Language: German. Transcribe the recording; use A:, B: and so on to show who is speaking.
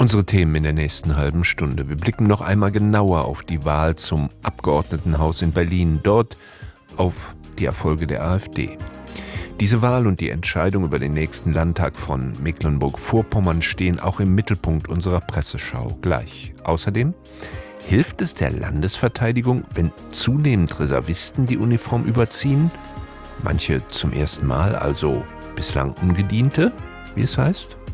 A: Unsere Themen in der nächsten halben Stunde. Wir blicken noch einmal genauer auf die Wahl zum Abgeordnetenhaus in Berlin, dort auf die Erfolge der AfD. Diese Wahl und die Entscheidung über den nächsten Landtag von Mecklenburg-Vorpommern stehen auch im Mittelpunkt unserer Presseschau gleich. Außerdem hilft es der Landesverteidigung, wenn zunehmend Reservisten die Uniform überziehen? Manche zum ersten Mal, also bislang Ungediente, wie es heißt?